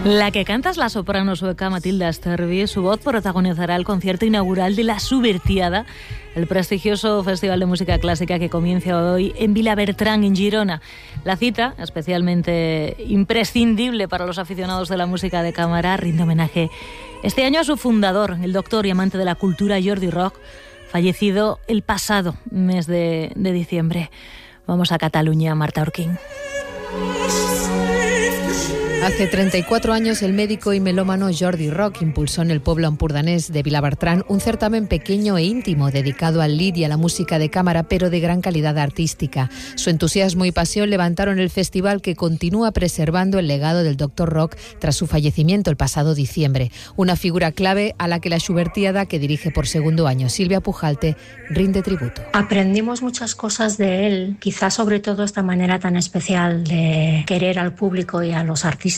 La que canta es la soprano sueca Matilda Sterby. Su voz protagonizará el concierto inaugural de La Subvertiada, el prestigioso festival de música clásica que comienza hoy en Vilabertran, en Girona. La cita, especialmente imprescindible para los aficionados de la música de cámara, rinde homenaje este año a su fundador, el doctor y amante de la cultura Jordi Roch, fallecido el pasado mes de diciembre. Vamos a Cataluña, Marta Orquín. Hace 34 años el médico y melómano Jordi Roch impulsó en el pueblo empordanés de Vilabertran un certamen pequeño e íntimo dedicado al lied y a la música de cámara, pero de gran calidad artística. Su entusiasmo y pasión levantaron el festival, que continúa preservando el legado del Dr. Roch tras su fallecimiento el pasado diciembre. Una figura clave a la que la Subvertiada, que dirige por segundo año Silvia Pujalte, rinde tributo. Aprendimos muchas cosas de él, quizás sobre todo esta manera tan especial de querer al público y a los artistas.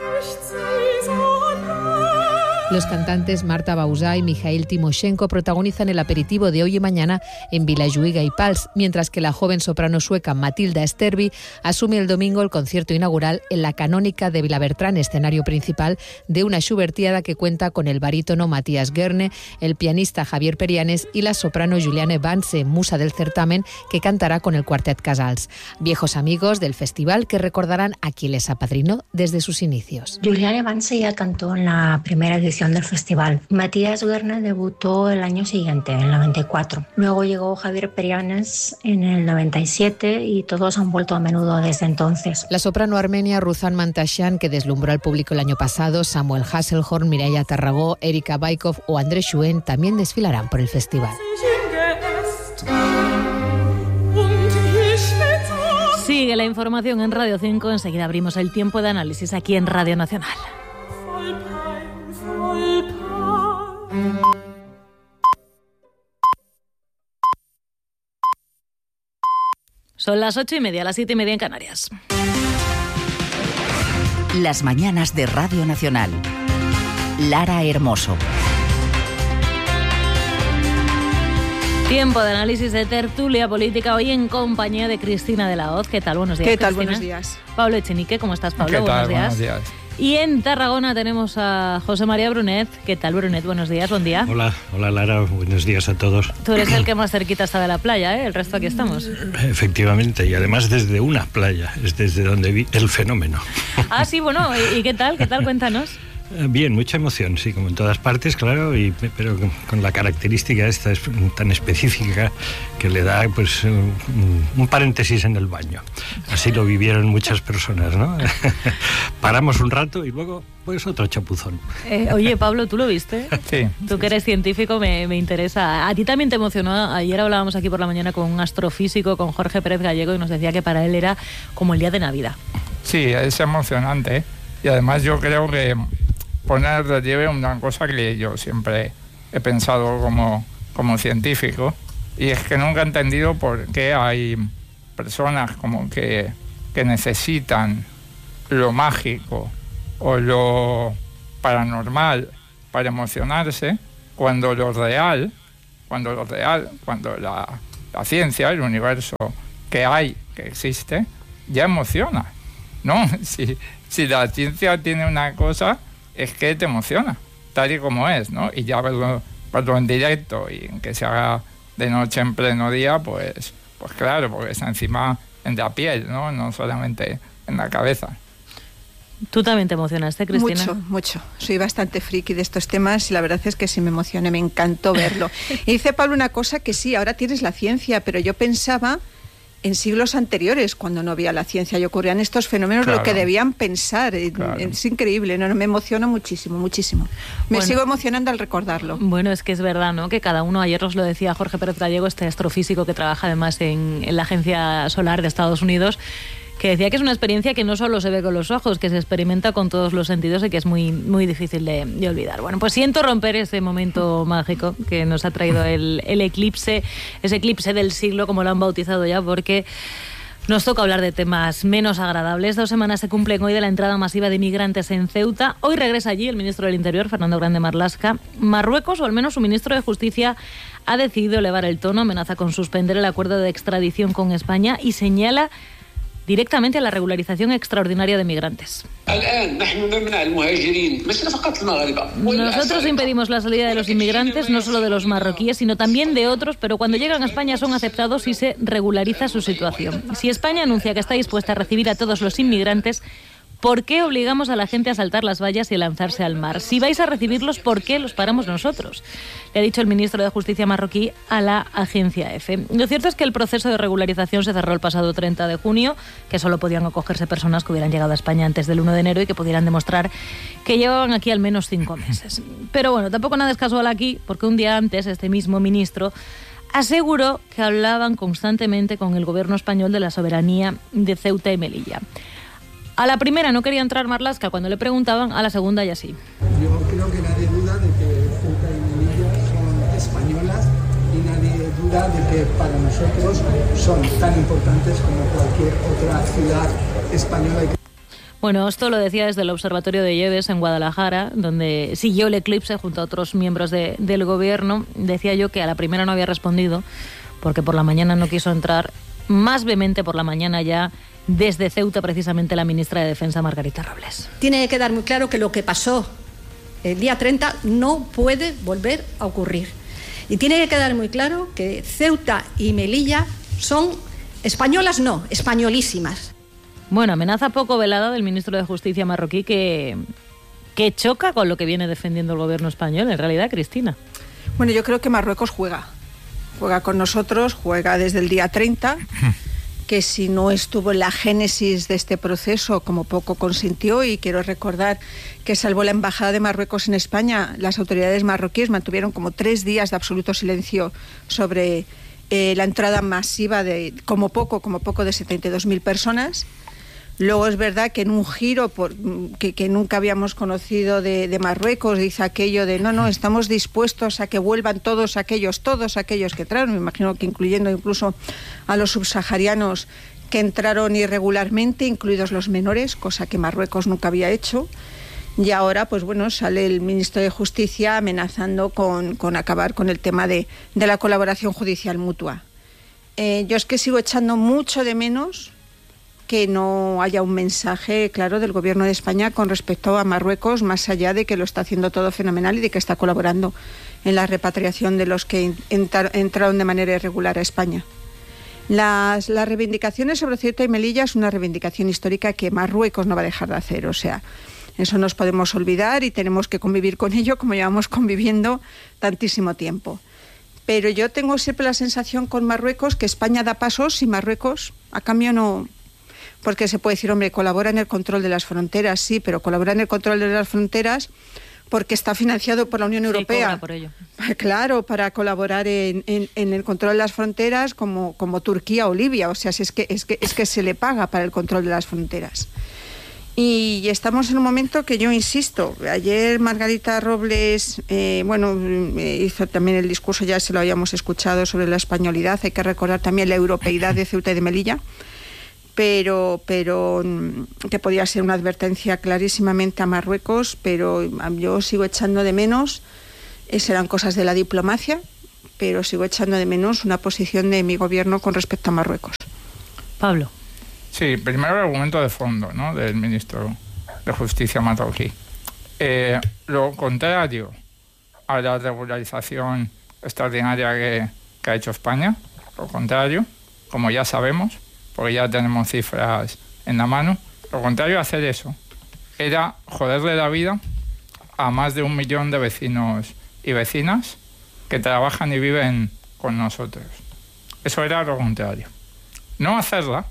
Los cantantes Marta Bausà y Mikhail Timoshenko protagonizan el aperitivo de hoy y mañana en Vilajuïga y Pals, mientras que la joven soprano sueca Matilda Sterby asume el domingo el concierto inaugural en la Canónica de Vilabertran, escenario principal de una Subvertiada que cuenta con el barítono Matías Guerne, el pianista Javier Perianes y la soprano Juliane Vance, musa del certamen, que cantará con el Quartet Casals. Viejos amigos del festival que recordarán a quien les apadrinó desde sus inicios. Juliane Vance ya cantó en la primera edición del festival. Matías Guerne debutó el año siguiente, en el 94. Luego llegó Javier Perianes en el 97 y todos han vuelto a menudo desde entonces. La soprano armenia Ruzan Mantasyan, que deslumbró al público el año pasado, Samuel Hasselhorn, Mireia Tarragó, Erika Baikov o Andrés Schuen también desfilarán por el festival. Sigue la información en Radio 5. Enseguida abrimos el tiempo de análisis aquí en Radio Nacional. Son las 8:30, las 7:30 en Canarias. Las mañanas de Radio Nacional. Lara Hermoso. Tiempo de análisis, de tertulia política, hoy en compañía de Cristina de la Hoz. ¿Qué tal? Buenos días, ¿Qué tal? Cristina. Buenos días. Pablo Echenique, ¿cómo estás, Pablo? ¿Qué tal? Buenos días. Y en Tarragona tenemos a José María Brunet. ¿Qué tal, Brunet? Buenos días, buen día. Hola Lara, buenos días a todos. Tú eres el que más cerquita está de la playa, ¿eh? El resto aquí estamos. Efectivamente, y además desde una playa, es desde donde vi el fenómeno. Ah, sí, bueno, ¿y qué tal? ¿Qué tal? Cuéntanos. Bien, mucha emoción, sí, como en todas partes, claro, pero con la característica esta es tan específica que le da pues un paréntesis en el baño. Así lo vivieron muchas personas, ¿no? Paramos un rato y luego pues otro chapuzón. Oye, Pablo, ¿tú lo viste? Sí. Tú que eres científico, me interesa. ¿A ti también te emocionó? Ayer hablábamos aquí por la mañana con un astrofísico, con Jorge Pérez Gallego, y nos decía que para él era como el día de Navidad. Sí, es emocionante, ¿eh? Y además yo creo que poner en relieve una cosa que yo siempre he pensado como científico, y es que nunca he entendido por qué hay personas como que necesitan lo mágico o lo paranormal para emocionarse, cuando la ciencia, el universo que existe, ya emociona, ¿no? Si la ciencia tiene una cosa, es que te emociona, tal y como es, ¿no? Y ya verlo en directo y en que se haga de noche en pleno día, pues claro, porque está encima en la piel, ¿no? No solamente en la cabeza. ¿Tú también te emocionaste, Cristina? Mucho. Soy bastante friki de estos temas y la verdad es que sí me emocioné, me encantó verlo. Y dice Pablo una cosa que sí, ahora tienes la ciencia, pero yo pensaba en siglos anteriores, cuando no había la ciencia y ocurrían estos fenómenos, claro, lo que debían pensar. Claro. Es increíble, no, me emociono muchísimo. Me sigo emocionando al recordarlo. Bueno, es que es verdad, ¿no? Que cada uno, ayer nos lo decía Jorge Pérez Gallego, este astrofísico que trabaja además en la Agencia Solar de Estados Unidos, que decía que es una experiencia que no solo se ve con los ojos, que se experimenta con todos los sentidos y que es muy, muy difícil de olvidar. Bueno, pues siento romper ese momento mágico que nos ha traído el eclipse, ese eclipse del siglo, como lo han bautizado ya, porque nos toca hablar de temas menos agradables. 2 semanas se cumplen hoy de la entrada masiva de inmigrantes en Ceuta. Hoy regresa allí el ministro del Interior, Fernando Grande Marlaska. Marruecos, o al menos su ministro de Justicia, ha decidido elevar el tono, amenaza con suspender el acuerdo de extradición con España y señala directamente a la regularización extraordinaria de migrantes. Nosotros impedimos la salida de los inmigrantes, no solo de los marroquíes, sino también de otros, pero cuando llegan a España son aceptados y se regulariza su situación. Si España anuncia que está dispuesta a recibir a todos los inmigrantes, ¿por qué obligamos a la gente a saltar las vallas y a lanzarse al mar? Si vais a recibirlos, ¿por qué los paramos nosotros? Le ha dicho el ministro de Justicia marroquí a la agencia EFE. Lo cierto es que el proceso de regularización se cerró el pasado 30 de junio, que solo podían acogerse personas que hubieran llegado a España antes del 1 de enero y que pudieran demostrar que llevaban aquí al menos 5 meses. Pero bueno, tampoco nada es casual aquí, porque un día antes este mismo ministro aseguró que hablaban constantemente con el gobierno español de la soberanía de Ceuta y Melilla. A la primera no quería entrar Marlaska cuando le preguntaban, a la segunda ya sí. Yo creo que nadie duda de que Ceuta y Melilla son españolas y nadie duda de que para nosotros son tan importantes como cualquier otra ciudad española. Bueno, esto lo decía desde el Observatorio de Lleves en Guadalajara, donde siguió el eclipse junto a otros miembros del gobierno. Decía yo que a la primera no había respondido porque por la mañana no quiso entrar, más vehemente por la mañana ya, desde Ceuta, precisamente la ministra de Defensa, Margarita Robles. Tiene que quedar muy claro que lo que pasó el día 30 no puede volver a ocurrir. Y tiene que quedar muy claro que Ceuta y Melilla son españolas, no, españolísimas. Bueno, amenaza poco velada del ministro de Justicia marroquí que choca con lo que viene defendiendo el gobierno español, en realidad, Cristina. Bueno, yo creo que Marruecos juega con nosotros, juega desde el día 30, que si no estuvo en la génesis de este proceso, como poco consintió, y quiero recordar que salvo la Embajada de Marruecos en España, las autoridades marroquíes mantuvieron como 3 días de absoluto silencio sobre la entrada masiva de como poco de 72.000 personas. Luego es verdad que en un giro que nunca habíamos conocido de Marruecos, dice aquello de no, estamos dispuestos a que vuelvan todos aquellos que entraron, me imagino que incluyendo incluso a los subsaharianos que entraron irregularmente, incluidos los menores, cosa que Marruecos nunca había hecho. Y ahora, pues bueno, sale el ministro de Justicia amenazando con acabar con el tema de la colaboración judicial mutua. Yo es que sigo echando mucho de menos que no haya un mensaje claro del gobierno de España con respecto a Marruecos, más allá de que lo está haciendo todo fenomenal y de que está colaborando en la repatriación de los que entraron de manera irregular a España. Las reivindicaciones sobre Ceuta y Melilla es una reivindicación histórica que Marruecos no va a dejar de hacer, o sea, eso nos podemos olvidar y tenemos que convivir con ello como llevamos conviviendo tantísimo tiempo. Pero yo tengo siempre la sensación con Marruecos que España da pasos y Marruecos a cambio no. Porque se puede decir, hombre, colabora en el control de las fronteras, sí, pero colabora en el control de las fronteras porque está financiado por la Unión Europea. Cobra por ello. Claro, para colaborar en el control de las fronteras como Turquía o Libia, o sea, es que se le paga para el control de las fronteras. Y estamos en un momento que yo insisto, ayer Margarita Robles, hizo también el discurso, ya se lo habíamos escuchado, sobre la españolidad, hay que recordar también la europeidad de Ceuta y de Melilla, pero que podía ser una advertencia clarísimamente a Marruecos, pero yo sigo echando de menos, serán cosas de la diplomacia, pero sigo echando de menos una posición de mi gobierno con respecto a Marruecos. Pablo. Sí, primero el argumento de fondo, ¿no?, del ministro de Justicia marroquí. Lo contrario a la regularización extraordinaria que ha hecho España, lo contrario, como ya sabemos, porque ya tenemos cifras en la mano, lo contrario a hacer eso era joderle la vida a más de 1 millón de vecinos y vecinas que trabajan y viven con nosotros. Eso era lo contrario. No hacerla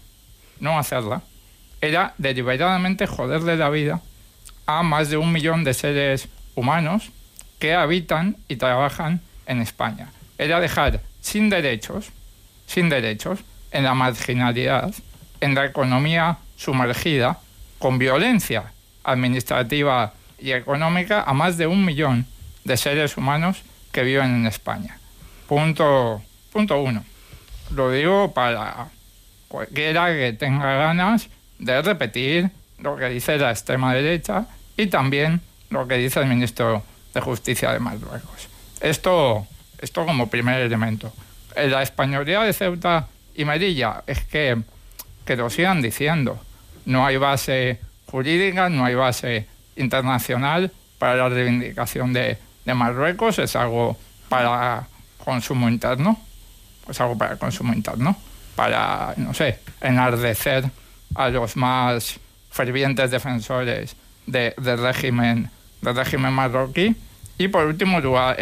era deliberadamente joderle la vida a más de 1 millón de seres humanos que habitan y trabajan en España. Era dejar sin derechos, en la marginalidad, en la economía sumergida, con violencia administrativa y económica, a más de 1 millón de seres humanos que viven en España. Punto 1. Lo digo para cualquiera que tenga ganas de repetir lo que dice la extrema derecha y también lo que dice el ministro de Justicia de Marruecos. Esto como primer elemento. La españolidad de Ceuta y Melilla es que lo sigan diciendo. No hay base jurídica, no hay base internacional para la reivindicación de Marruecos, es algo para consumo interno, para, no sé, enardecer a los más fervientes defensores del régimen marroquí. Y por último lugar,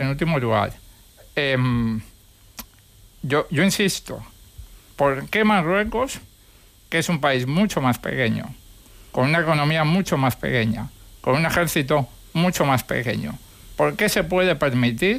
yo insisto, ¿por qué Marruecos, que es un país mucho más pequeño, con una economía mucho más pequeña, con un ejército mucho más pequeño, por qué se puede permitir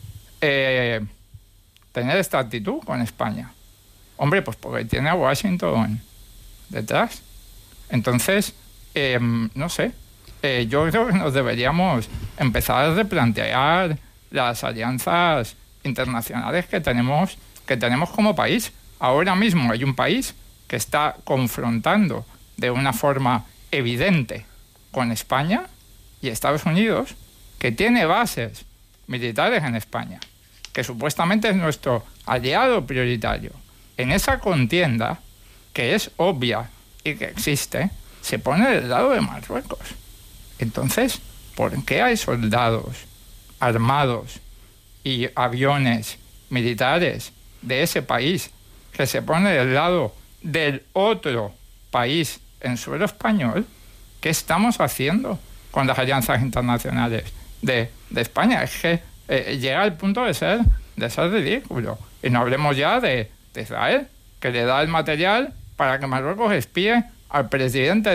tener esta actitud con España? Hombre, pues porque tiene a Washington detrás. Entonces, no sé, yo creo que nos deberíamos empezar a replantear las alianzas internacionales que tenemos como país. Ahora mismo hay un país que está confrontando de una forma evidente con España, y Estados Unidos, que tiene bases militares en España, que supuestamente es nuestro aliado prioritario. En esa contienda, que es obvia y que existe, se pone del lado de Marruecos. Entonces, ¿por qué hay soldados armados y aviones militares de ese país que se pone del lado del otro país en suelo español? ¿Qué estamos haciendo con las alianzas internacionales de España? Es que llega al punto de ser ridículo. Y no hablemos ya de Israel, que le da el material para que Marruecos espíe al presidente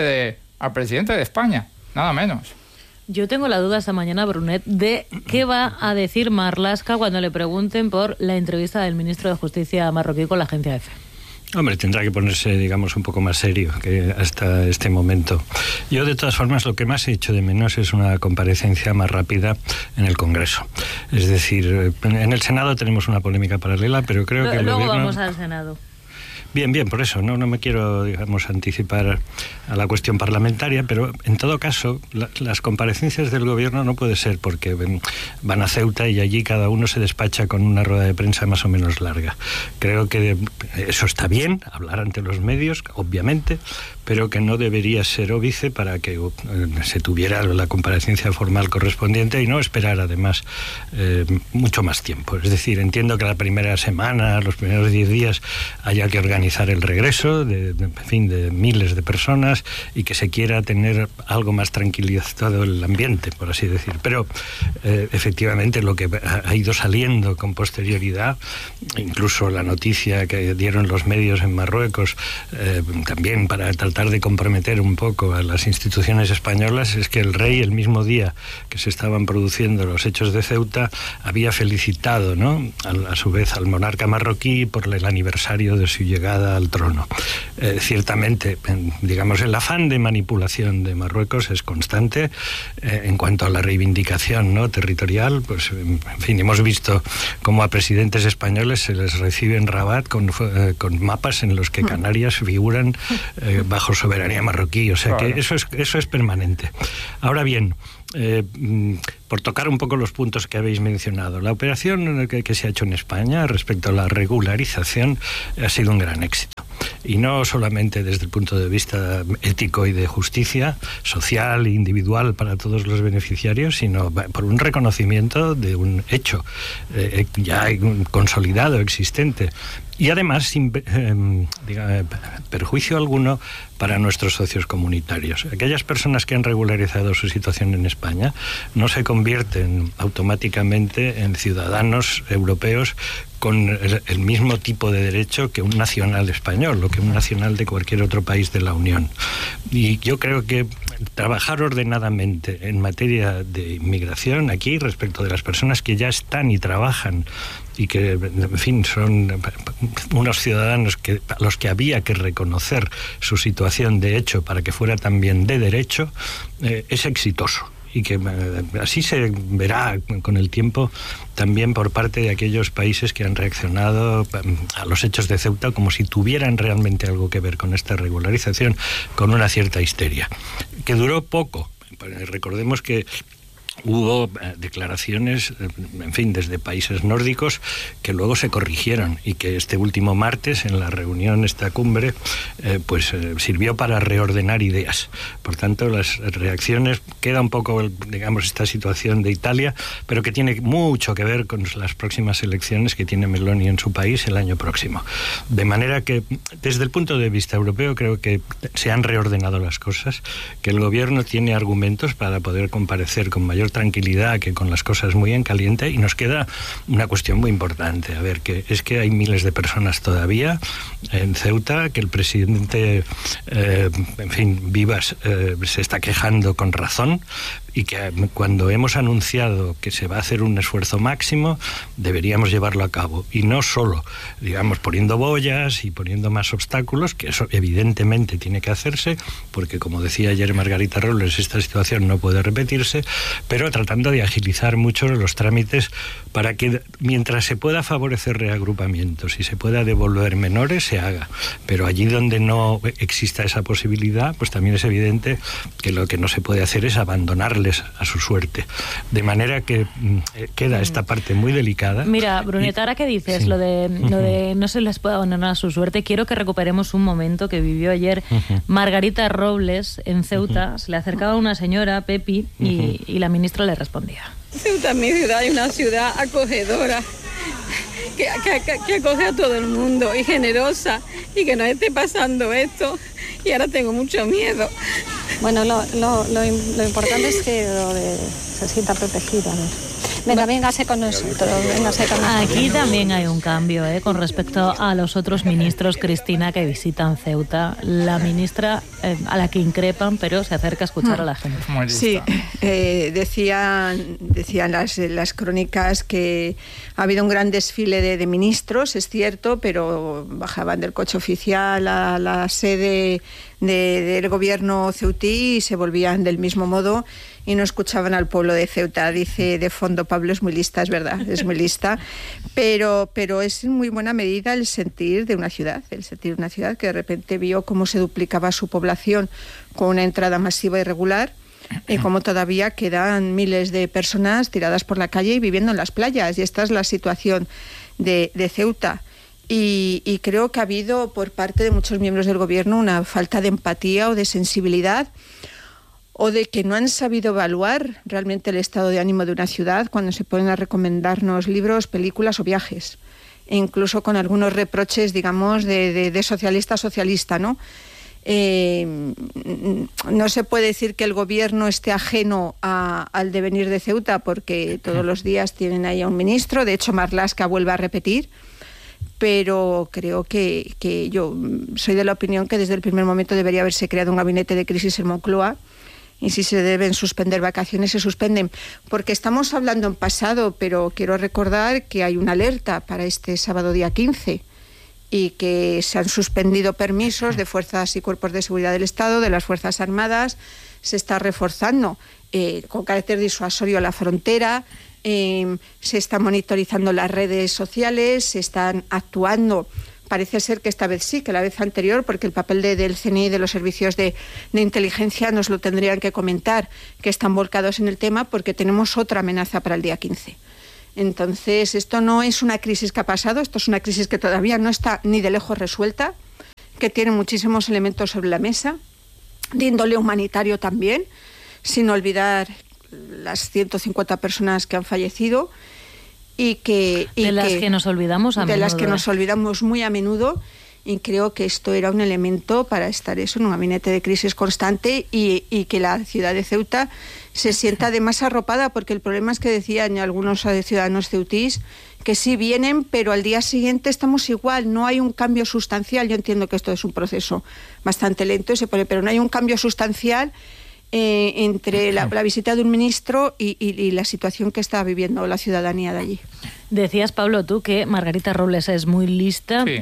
de España, nada menos. Yo tengo la duda esta mañana, Brunet, de qué va a decir Marlaska cuando le pregunten por la entrevista del ministro de Justicia marroquí con la agencia EFE. Hombre, tendrá que ponerse, digamos, un poco más serio que hasta este momento. Yo, de todas formas, lo que más he hecho de menos es una comparecencia más rápida en el Congreso. Es decir, en el Senado tenemos una polémica paralela, pero creo que el luego gobierno... vamos al Senado. Bien, por eso, no me quiero, digamos, anticipar a la cuestión parlamentaria, pero en todo caso, las comparecencias del gobierno no puede ser porque van a Ceuta y allí cada uno se despacha con una rueda de prensa más o menos larga. Creo que eso está bien, hablar ante los medios, obviamente, pero que no debería ser óbice para que se tuviera la comparecencia formal correspondiente y no esperar, además, mucho más tiempo. Es decir, entiendo que la primera semana, los primeros 10 días, haya que organizar el regreso de miles de personas y que se quiera tener algo más tranquilizado el ambiente, por así decir. Pero efectivamente lo que ha ido saliendo con posterioridad, incluso la noticia que dieron los medios en Marruecos, también para tratar de comprometer un poco a las instituciones españolas, es que el rey, el mismo día que se estaban produciendo los hechos de Ceuta, había felicitado, ¿no?, a su vez al monarca marroquí por el aniversario de su llegada al trono. Ciertamente, digamos, el afán de manipulación de Marruecos es constante. En cuanto a la reivindicación, ¿no?, territorial, pues, en fin, hemos visto cómo a presidentes españoles se les recibe en Rabat con mapas en los que Canarias figuran bajo soberanía marroquí. O sea, claro, que eso es permanente. Ahora bien, por tocar un poco los puntos que habéis mencionado, la operación que se ha hecho en España respecto a la regularización ha sido un gran éxito. Y no solamente desde el punto de vista ético y de justicia social e individual para todos los beneficiarios, sino por un reconocimiento de un hecho ya consolidado, existente. Y además, sin perjuicio alguno para nuestros socios comunitarios. Aquellas personas que han regularizado su situación en España no se convierten automáticamente en ciudadanos europeos con el mismo tipo de derecho que un nacional español o que un nacional de cualquier otro país de la Unión. Y yo creo que trabajar ordenadamente en materia de inmigración aquí respecto de las personas que ya están y trabajan y que, en fin, son unos ciudadanos a los que había que reconocer su situación de hecho para que fuera también de derecho, es exitoso. Y que así se verá con el tiempo también por parte de aquellos países que han reaccionado a los hechos de Ceuta como si tuvieran realmente algo que ver con esta regularización, con una cierta histeria, que duró poco. Recordemos que hubo declaraciones, en fin, desde países nórdicos que luego se corrigieron y que este último martes en la reunión, esta cumbre, sirvió para reordenar ideas. Por tanto, las reacciones, queda un poco, digamos, esta situación de Italia, pero que tiene mucho que ver con las próximas elecciones que tiene Meloni en su país el año próximo. De manera que, desde el punto de vista europeo, creo que se han reordenado las cosas, que el gobierno tiene argumentos para poder comparecer con mayor tranquilidad que con las cosas muy en caliente, y nos queda una cuestión muy importante. A ver, que es que hay miles de personas todavía en Ceuta, que el presidente, Vivas, se está quejando con razón, y que cuando hemos anunciado que se va a hacer un esfuerzo máximo, deberíamos llevarlo a cabo. Y no solo, digamos, poniendo boyas y poniendo más obstáculos, que eso evidentemente tiene que hacerse, porque como decía ayer Margarita Robles, esta situación no puede repetirse, pero tratando de agilizar mucho los trámites para que mientras se pueda favorecer reagrupamientos y se pueda devolver menores, se haga. Pero allí donde no exista esa posibilidad, pues también es evidente que lo que no se puede hacer es abandonarles a su suerte. De manera que queda esta parte muy delicada. Mira, Bruneta, ahora que dices lo de no se les puede abandonar a su suerte, quiero que recuperemos un momento que vivió ayer Margarita Robles en Ceuta. Se le acercaba una señora, Pepi, y la ministra le respondía. Ceuta es mi ciudad, es una ciudad acogedora, que acoge a todo el mundo y generosa, y que nos esté pasando esto, y ahora tengo mucho miedo. Bueno, lo importante es que se sienta protegida. Venga, véngase con nosotros. Aquí también hay un cambio con respecto a los otros ministros, Cristina, que visitan Ceuta. La ministra a la que increpan, pero se acerca a escuchar a la gente. Sí, decían las crónicas que ha habido un gran desfile de ministros, es cierto, pero bajaban del coche oficial a la sede del gobierno ceutí y se volvían del mismo modo y no escuchaban al pueblo de Ceuta. Dice de fondo Pablo, es muy lista, es verdad, es muy lista, pero es en muy buena medida el sentir de una ciudad que de repente vio cómo se duplicaba su población con una entrada masiva y regular, y cómo todavía quedan miles de personas tiradas por la calle y viviendo en las playas, y esta es la situación de Ceuta. Y creo que ha habido por parte de muchos miembros del gobierno una falta de empatía o de sensibilidad, o de que no han sabido evaluar realmente el estado de ánimo de una ciudad cuando se ponen a recomendarnos libros, películas o viajes, e incluso con algunos reproches, digamos, de socialista a socialista, ¿no? No se puede decir que el gobierno esté ajeno al devenir de Ceuta, porque todos los días tienen ahí a un ministro. De hecho, Marlaska vuelve a repetir, pero creo que yo soy de la opinión que desde el primer momento debería haberse creado un gabinete de crisis en Moncloa, y si se deben suspender vacaciones, se suspenden, porque estamos hablando en pasado, pero quiero recordar que hay una alerta para este sábado día 15, y que se han suspendido permisos de fuerzas y cuerpos de seguridad del Estado, de las Fuerzas Armadas. Se está reforzando con carácter disuasorio la frontera, se están monitorizando las redes sociales, se están actuando. Parece ser que esta vez sí, que la vez anterior, porque el papel del CNI y de los servicios de inteligencia nos lo tendrían que comentar, que están volcados en el tema, porque tenemos otra amenaza para el día 15. Entonces, esto no es una crisis que ha pasado, esto es una crisis que todavía no está ni de lejos resuelta, que tiene muchísimos elementos sobre la mesa, de índole humanitario también, sin olvidar las 150 personas que han fallecido, de las que nos olvidamos muy a menudo, y creo que esto era un elemento para estar en un gabinete de crisis constante, y que la ciudad de Ceuta se sienta además arropada, porque el problema es que decían algunos ciudadanos ceutís que sí vienen, pero al día siguiente estamos igual, no hay un cambio sustancial. Yo entiendo que esto es un proceso bastante lento, pero no hay un cambio sustancial entre la visita de un ministro y la situación que está viviendo la ciudadanía de allí. Decías, Pablo, tú que Margarita Robles es muy lista. Sí.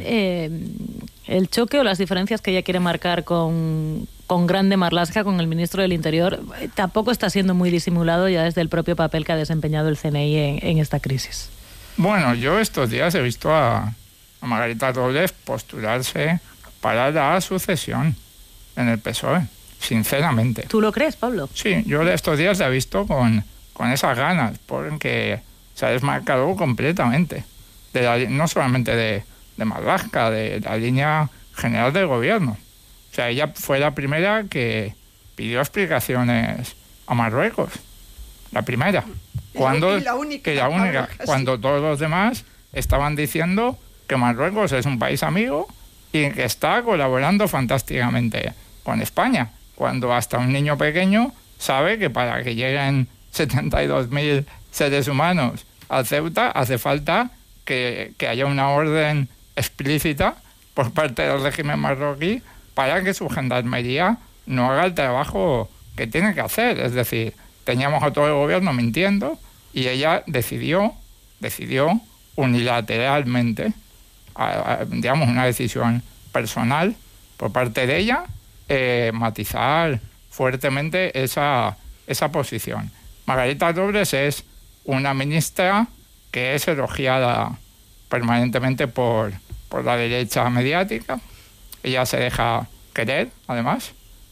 El choque o las diferencias que ella quiere marcar con Grande Marlaska, con el ministro del Interior, tampoco está siendo muy disimulado ya desde el propio papel que ha desempeñado el CNI en esta crisis. Bueno, yo estos días he visto a Margarita Robles postularse para la sucesión en el PSOE. Sinceramente. ¿Tú lo crees, Pablo? Sí, yo estos días la he visto con con esas ganas, porque se ha desmarcado completamente, no solamente de Marlaska, de la línea general del gobierno. O sea, ella fue la primera que pidió explicaciones a Marruecos. La primera. Y la única. Cuando todos los demás estaban diciendo que Marruecos es un país amigo y que está colaborando fantásticamente con España. Cuando hasta un niño pequeño sabe que para que lleguen 72.000 seres humanos a Ceuta hace falta que haya una orden explícita por parte del régimen marroquí para que su gendarmería no haga el trabajo que tiene que hacer. Es decir, teníamos a todo el gobierno mintiendo y ella decidió unilateralmente, digamos, una decisión personal por parte de ella, matizar fuertemente esa posición. Margarita Robles es una ministra que es elogiada permanentemente por la derecha mediática. Ella se deja querer, además.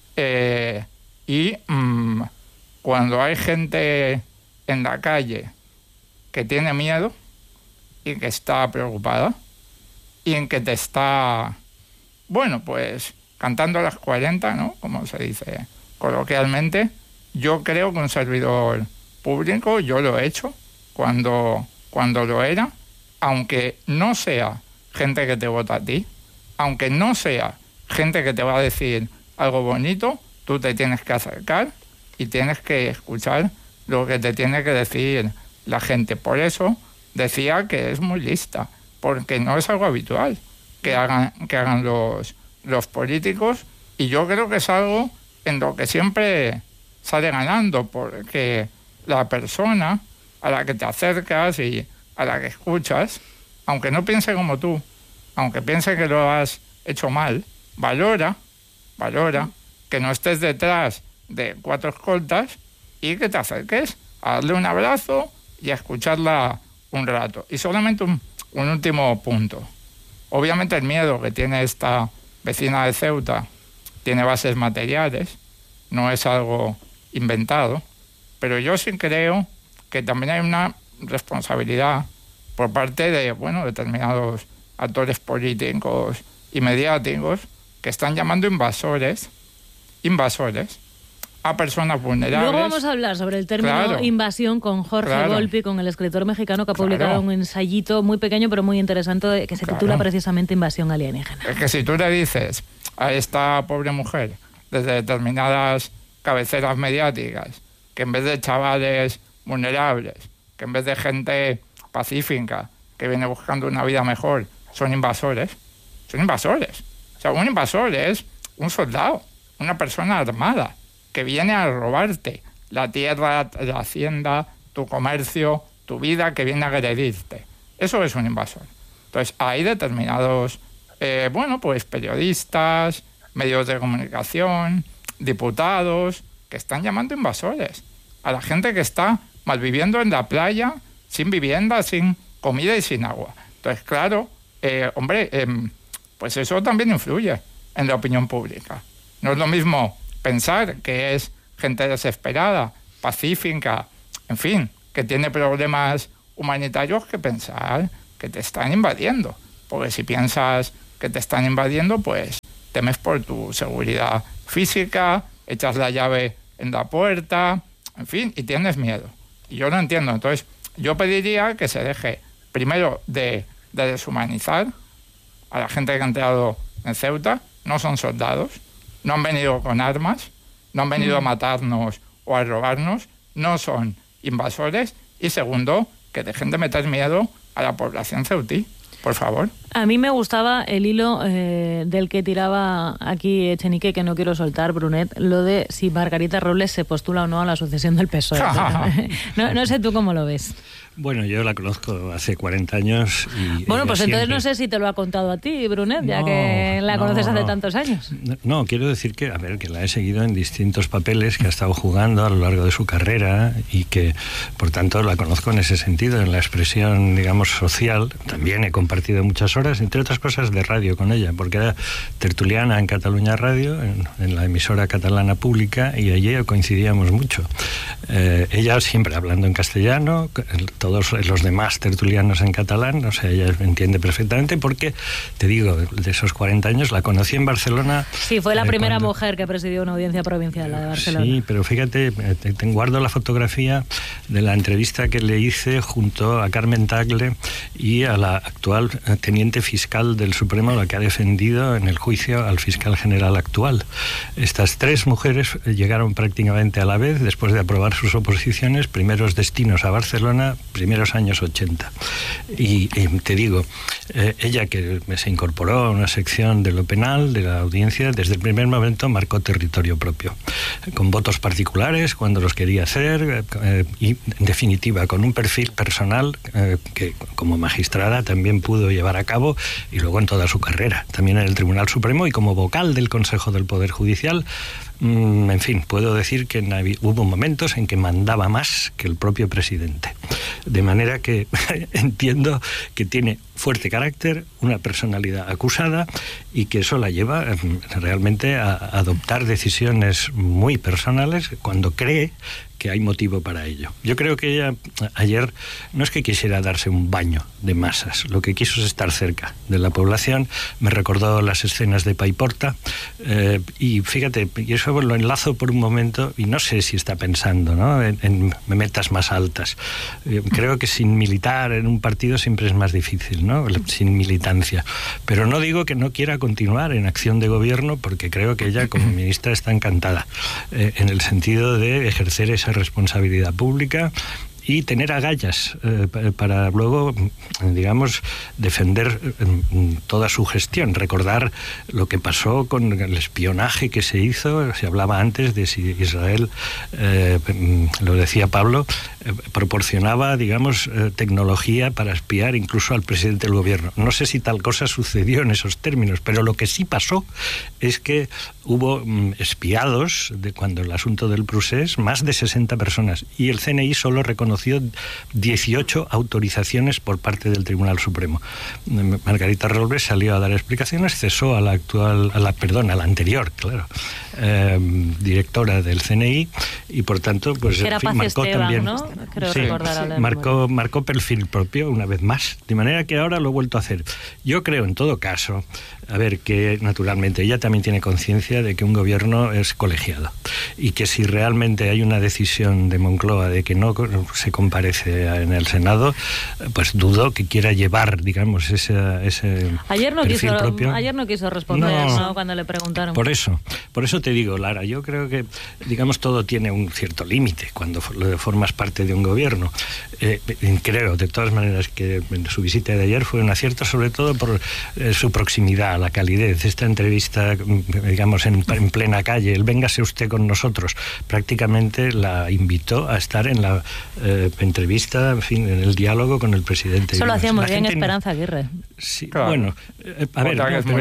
Cuando hay gente en la calle que tiene miedo y que está preocupada y en que te está, bueno, pues cantando a las 40, ¿no?, como se dice coloquialmente, yo creo que un servidor público, yo lo he hecho cuando lo era, aunque no sea gente que te vota a ti, aunque no sea gente que te va a decir algo bonito, tú te tienes que acercar y tienes que escuchar lo que te tiene que decir la gente. Por eso decía que es muy lista, porque no es algo habitual que hagan los políticos, y yo creo que es algo en lo que siempre sale ganando, porque la persona a la que te acercas y a la que escuchas, aunque no piense como tú, aunque piense que lo has hecho mal, valora que no estés detrás de 4 escoltas y que te acerques a darle un abrazo y a escucharla un rato. Y solamente un último punto. Obviamente el miedo que tiene esta vecina de Ceuta tiene bases materiales, no es algo inventado, pero yo sí creo que también hay una responsabilidad por parte de, bueno, determinados actores políticos y mediáticos que están llamando invasores a personas vulnerables. Luego vamos a hablar sobre el término invasión con Jorge Volpi, con el escritor mexicano que ha publicado un ensayito muy pequeño pero muy interesante que se titula precisamente Invasión alienígena. Es que si tú le dices a esta pobre mujer desde determinadas cabeceras mediáticas que en vez de chavales vulnerables, que en vez de gente pacífica que viene buscando una vida mejor, son invasores. O sea, un invasor es un soldado, una persona armada que viene a robarte la tierra, la hacienda, tu comercio, tu vida, que viene a agredirte. Eso es un invasor. Entonces, hay determinados, pues periodistas, medios de comunicación, diputados, que están llamando invasores a la gente que está malviviendo en la playa, sin vivienda, sin comida y sin agua. Entonces, claro, pues eso también influye en la opinión pública. No es lo mismo pensar que es gente desesperada, pacífica, en fin, que tiene problemas humanitarios, que pensar que te están invadiendo. Porque si piensas que te están invadiendo, pues temes por tu seguridad física, echas la llave en la puerta, en fin, y tienes miedo. Y yo lo entiendo. Entonces, yo pediría que se deje primero de deshumanizar a la gente que ha entrado en Ceuta. No son soldados, no han venido con armas, no han venido a matarnos o a robarnos, no son invasores. Y segundo, que dejen de meter miedo a la población ceutí, por favor. A mí me gustaba el hilo del que tiraba aquí Echenique, que no quiero soltar, Brunet, lo de si Margarita Robles se postula o no a la sucesión del PSOE. No sé tú cómo lo ves. Bueno, yo la conozco hace 40 años. Bueno, pues entonces no sé si te lo ha contado a ti, Brunet, ya que la conoces hace tantos años. No, quiero decir que la he seguido en distintos papeles que ha estado jugando a lo largo de su carrera y que, por tanto, la conozco en ese sentido, en la expresión, digamos, social. También he compartido muchas horas, entre otras cosas, de radio con ella, porque era tertuliana en Catalunya Radio, en la emisora catalana pública, y allí coincidíamos mucho. Ella siempre hablando en castellano, todos los demás tertulianos en catalán, o sea, ella entiende perfectamente porque, te digo, de esos 40 años la conocí en Barcelona. Sí, fue la primera mujer que presidió una audiencia provincial, la de Barcelona. Sí, pero fíjate, guardo la fotografía de la entrevista que le hice junto a Carmen Tagle y a la actual teniente fiscal del Supremo, la que ha defendido en el juicio al fiscal general actual. Estas tres mujeres llegaron prácticamente a la vez, después de aprobar sus oposiciones, primeros destinos a Barcelona, primeros años 80. Y te digo, ella que se incorporó a una sección de lo penal, de la audiencia, desde el primer momento marcó territorio propio, con votos particulares cuando los quería hacer, y en definitiva con un perfil personal que como magistrada también pudo llevar a cabo, y luego en toda su carrera, también en el Tribunal Supremo y como vocal del Consejo del Poder Judicial. En fin, puedo decir que hubo momentos en que mandaba más que el propio presidente. De manera que entiendo que tiene fuerte carácter, una personalidad acusada, y que eso la lleva realmente a adoptar decisiones muy personales cuando cree que hay motivo para ello. Yo creo que ella ayer no es que quisiera darse un baño de masas, lo que quiso es estar cerca de la población. Me recordó las escenas de Paiporta, y fíjate, y eso lo enlazo por un momento, y no sé si está pensando, ¿no?, en metas más altas. Creo que sin militar en un partido siempre es más difícil, ¿no?, sin militancia. Pero no digo que no quiera continuar en acción de gobierno, porque creo que ella como ministra está encantada, en el sentido de ejercer esa responsabilidad pública y tener agallas para luego, digamos, defender toda su gestión. Recordar lo que pasó con el espionaje que se hizo. Se hablaba antes de si Israel, lo decía Pablo, proporcionaba, digamos, tecnología para espiar incluso al presidente del gobierno. No sé si tal cosa sucedió en esos términos, pero lo que sí pasó es que hubo espiados de cuando el asunto del procés, más de 60 personas, y el CNI solo reconoció 18 autorizaciones por parte del Tribunal Supremo. Margarita Robles salió a dar explicaciones, cesó a la anterior, claro, directora del CNI, y por tanto, pues era Paz marcó Esteban, también, ¿no? Creo sí, recordar marcó perfil propio una vez más, de manera que ahora lo he vuelto a hacer. Yo creo, en todo caso, a ver, que naturalmente ella también tiene conciencia de que un gobierno es colegiado, y que si realmente hay una decisión de Moncloa de que no se comparece en el Senado, pues dudo que quiera llevar, digamos, ese perfil propio. Ayer no quiso responder, ¿no?, cuando le preguntaron. Por eso te digo, Lara, yo creo que, digamos, todo tiene un cierto límite cuando formas parte de un gobierno. Creo, de todas maneras, que su visita de ayer fue un acierto, sobre todo por su proximidad, la calidez. Esta entrevista, digamos, en plena calle, el véngase usted con nosotros, prácticamente la invitó a estar en la entrevista, en fin, en el diálogo con el presidente. Eso lo hacía muy bien Esperanza Aguirre. Sí, claro. Bueno, a ver,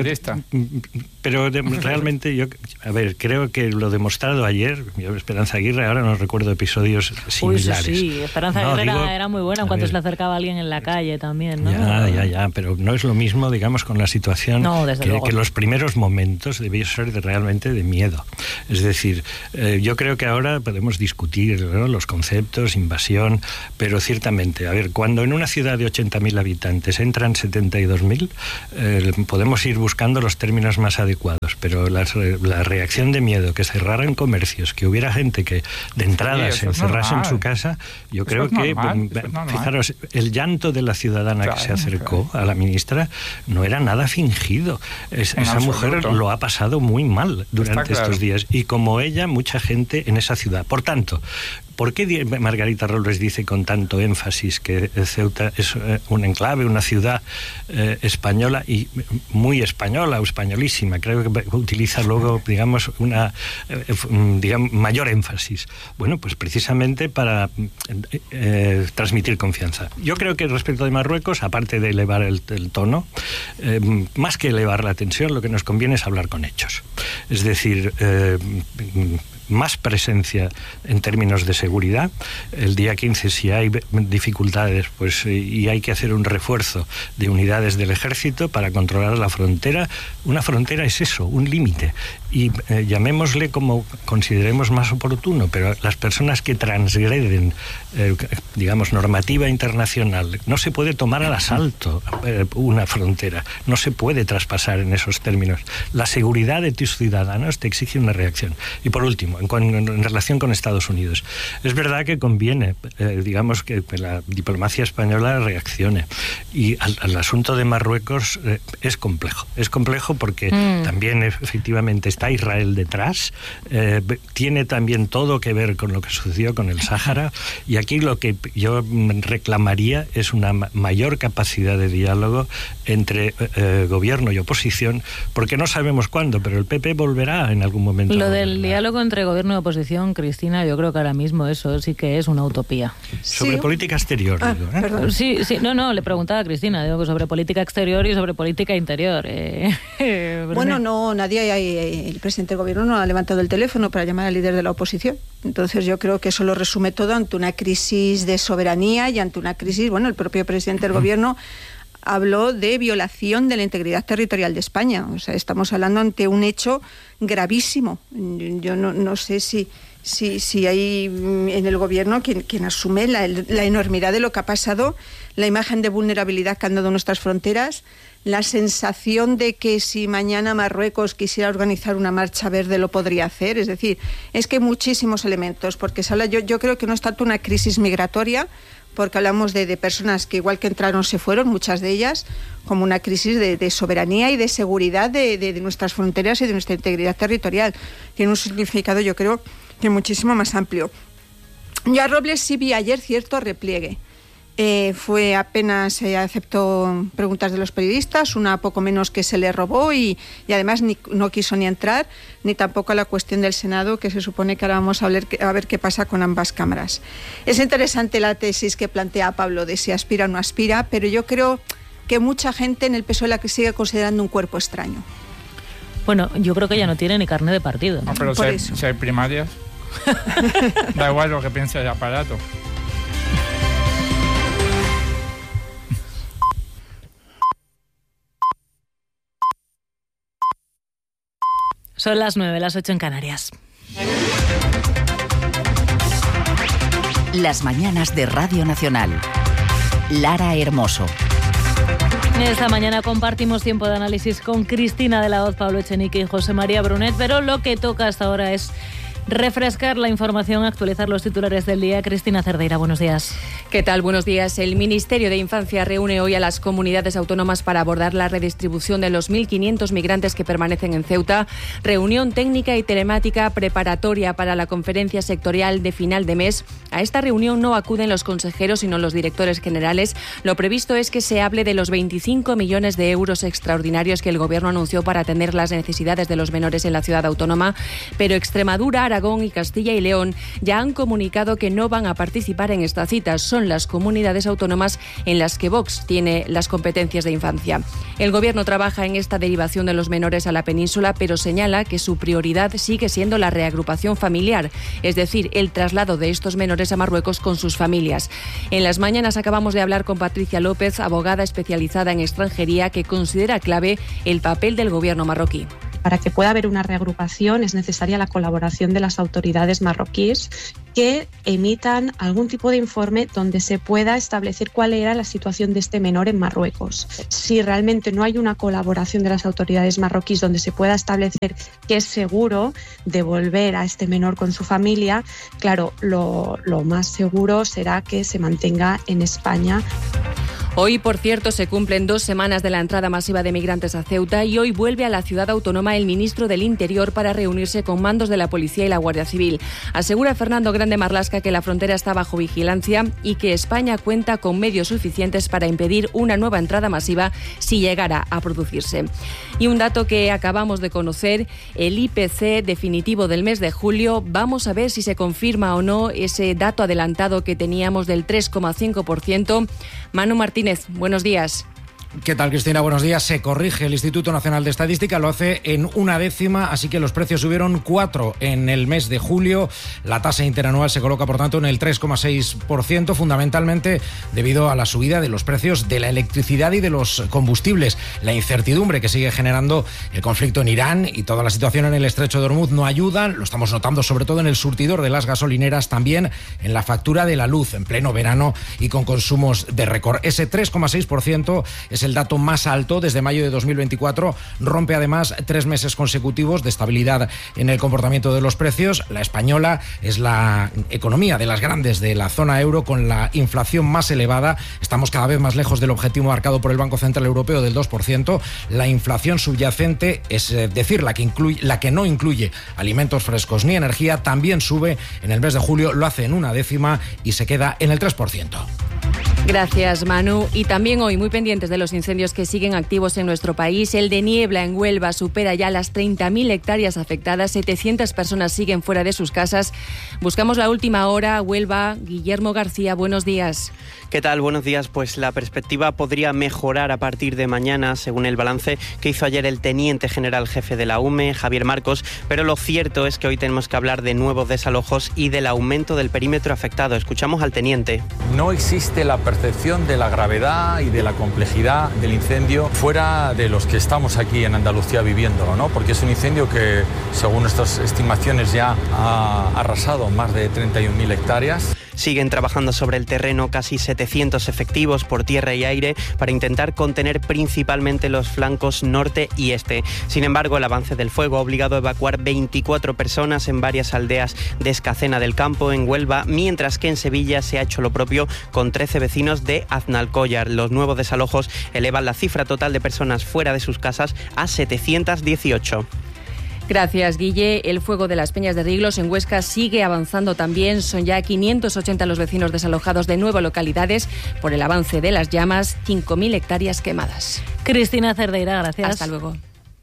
pero realmente yo, a ver, creo que lo demostrado ayer, Esperanza Aguirre, ahora no recuerdo episodios similares. Uy, sí, Esperanza Aguirre era muy buena en cuanto se le acercaba a alguien en la calle también, ¿no? Ya, pero no es lo mismo, digamos, con la situación que los primeros momentos debió ser realmente de miedo. Es decir, yo creo que ahora podemos discutir, ¿no?, los conceptos, invasión, pero ciertamente, a ver, cuando en una ciudad de 80.000 habitantes entran 72.000, podemos ir buscando los términos más adecuados, pero la reacción de miedo, que cerraran comercios, que hubiera gente que de entrada se encerrase en su casa, yo creo que, fijaros, el llanto de la ciudadana que se acercó a la ministra no era nada fingido. Esa mujer lo ha pasado muy mal durante estos días, y como ella, mucha gente en esa ciudad. Por tanto, ¿por qué Margarita Robles dice con tanto énfasis que Ceuta es un enclave, una ciudad española, y muy española o españolísima? Creo que utiliza luego, digamos, mayor énfasis. Bueno, pues precisamente para transmitir confianza. Yo creo que respecto de Marruecos, aparte de elevar el tono, más que elevar la tensión, lo que nos conviene es hablar con hechos. Es decir, más presencia en términos de seguridad. El día 15, si hay dificultades, pues y hay que hacer un refuerzo de unidades del ejército para controlar la frontera. Una frontera es eso, un límite. Y llamémosle como consideremos más oportuno, pero las personas que transgreden, digamos, normativa internacional, no se puede tomar al asalto una frontera, no se puede traspasar en esos términos. La seguridad de tus ciudadanos te exige una reacción. Y por último, en relación con Estados Unidos, es verdad que conviene, digamos, que la diplomacia española reaccione. Y al asunto de Marruecos es complejo. Es complejo porque también efectivamente está Israel detrás, tiene también todo que ver con lo que sucedió con el Sáhara, y aquí lo que yo reclamaría es una mayor capacidad de diálogo entre gobierno y oposición, porque no sabemos cuándo, pero el PP volverá en algún momento. Lo del diálogo entre gobierno y oposición, Cristina, yo creo que ahora mismo eso sí que es una utopía. Sobre política exterior, digo, ¿eh? Perdón. Sí, no, le preguntaba a Cristina, digo que sobre política exterior y sobre política interior. Bueno, no, nadie, el presidente del gobierno no ha levantado el teléfono para llamar al líder de la oposición. Entonces yo creo que eso lo resume todo ante una crisis de soberanía y ante una crisis, bueno, el propio presidente del gobierno habló de violación de la integridad territorial de España. O sea, estamos hablando ante un hecho gravísimo. Yo no sé si hay en el gobierno quien asume la enormidad de lo que ha pasado, la imagen de vulnerabilidad que han dado nuestras fronteras, la sensación de que si mañana Marruecos quisiera organizar una marcha verde lo podría hacer. Es decir, es que hay muchísimos elementos, porque yo creo que no es tanto una crisis migratoria, porque hablamos de personas que igual que entraron se fueron, muchas de ellas, como una crisis de soberanía y de seguridad de nuestras fronteras y de nuestra integridad territorial. Tiene un significado, yo creo, que muchísimo más amplio. Yo a Robles sí vi ayer cierto repliegue. Fue apenas aceptó preguntas de los periodistas, una poco menos que se le robó y además no quiso ni entrar, ni tampoco a la cuestión del Senado, que se supone que ahora vamos a ver qué pasa con ambas cámaras. Es interesante la tesis que plantea Pablo de si aspira o no aspira, pero yo creo que mucha gente en el PSOE la que sigue considerando un cuerpo extraño. Bueno, yo creo que ya no tiene ni carné de partido, ¿no? No, pero si hay primarias, da igual lo que piense el aparato. Son las 9, las 8 en Canarias. Las mañanas de Radio Nacional. Lara Hermoso. Esta mañana compartimos tiempo de análisis con Cristina de la Hoz, Pablo Echenique y José María Brunet, pero lo que toca hasta ahora es refrescar la información, actualizar los titulares del día. Cristina Cerdeira, buenos días. ¿Qué tal? Buenos días. El Ministerio de Infancia reúne hoy a las comunidades autónomas para abordar la redistribución de los 1.500 migrantes que permanecen en Ceuta. Reunión técnica y telemática preparatoria para la conferencia sectorial de final de mes. A esta reunión no acuden los consejeros, sino los directores generales. Lo previsto es que se hable de los 25 millones de euros extraordinarios que el Gobierno anunció para atender las necesidades de los menores en la ciudad autónoma, pero Extremadura, Aragón y Castilla y León ya han comunicado que no van a participar en esta cita. Son las comunidades autónomas en las que Vox tiene las competencias de infancia. El Gobierno trabaja en esta derivación de los menores a la península, pero señala que su prioridad sigue siendo la reagrupación familiar, es decir, el traslado de estos menores a Marruecos con sus familias. En las mañanas acabamos de hablar con Patricia López, abogada especializada en extranjería, que considera clave el papel del Gobierno marroquí. Para que pueda haber una reagrupación es necesaria la colaboración de las autoridades marroquíes que emitan algún tipo de informe donde se pueda establecer cuál era la situación de este menor en Marruecos. Si realmente no hay una colaboración de las autoridades marroquíes donde se pueda establecer que es seguro devolver a este menor con su familia, claro, lo más seguro será que se mantenga en España. Hoy, por cierto, se cumplen 2 semanas de la entrada masiva de migrantes a Ceuta y hoy vuelve a la ciudad autónoma el ministro del Interior para reunirse con mandos de la Policía y la Guardia Civil. Asegura Fernando Grande Marlaska que la frontera está bajo vigilancia y que España cuenta con medios suficientes para impedir una nueva entrada masiva si llegara a producirse. Y un dato que acabamos de conocer, el IPC definitivo del mes de julio. Vamos a ver si se confirma o no ese dato adelantado que teníamos del 3,5%. Manu Martínez, buenos días. ¿Qué tal, Cristina? Buenos días. Se corrige el Instituto Nacional de Estadística, lo hace en 1/10, así que los precios subieron 4 en el mes de julio. La tasa interanual se coloca, por tanto, en el 3,6%, fundamentalmente debido a la subida de los precios de la electricidad y de los combustibles. La incertidumbre que sigue generando el conflicto en Irán y toda la situación en el estrecho de Hormuz no ayudan. Lo estamos notando sobre todo en el surtidor de las gasolineras, también en la factura de la luz en pleno verano y con consumos de récord. Ese 3,6% es el dato más alto desde mayo de 2024. Rompe además 3 meses consecutivos de estabilidad en el comportamiento de los precios. La española es la economía de las grandes de la zona euro con la inflación más elevada. Estamos cada vez más lejos del objetivo marcado por el Banco Central Europeo del 2%. La inflación subyacente, es decir, la que no incluye alimentos frescos ni energía, también sube. En el mes de julio lo hace en 1/10 y se queda en el 3%. Gracias, Manu. Y también hoy, muy pendientes de los incendios que siguen activos en nuestro país. El de Niebla en Huelva supera ya las 30.000 hectáreas afectadas. 700 personas siguen fuera de sus casas. Buscamos la última hora. Huelva, Guillermo García, buenos días. ¿Qué tal? Buenos días. Pues la perspectiva podría mejorar a partir de mañana, según el balance que hizo ayer el teniente general jefe de la UME, Javier Marcos. Pero lo cierto es que hoy tenemos que hablar de nuevos desalojos y del aumento del perímetro afectado. Escuchamos al teniente. No existe la percepción de la gravedad y de la complejidad del incendio fuera de los que estamos aquí en Andalucía viviéndolo, ¿no? Porque es un incendio que, según nuestras estimaciones, ya ha arrasado más de 31.000 hectáreas. Siguen trabajando sobre el terreno casi 700 efectivos por tierra y aire para intentar contener principalmente los flancos norte y este. Sin embargo, el avance del fuego ha obligado a evacuar 24 personas en varias aldeas de Escacena del Campo, en Huelva, mientras que en Sevilla se ha hecho lo propio con 13 vecinos de Aznalcóllar. Los nuevos desalojos elevan la cifra total de personas fuera de sus casas a 718. Gracias, Guille. El fuego de las Peñas de Riglos en Huesca sigue avanzando también. Son ya 580 los vecinos desalojados de 9 localidades por el avance de las llamas, 5.000 hectáreas quemadas. Cristina Cerdeira, gracias. Hasta luego.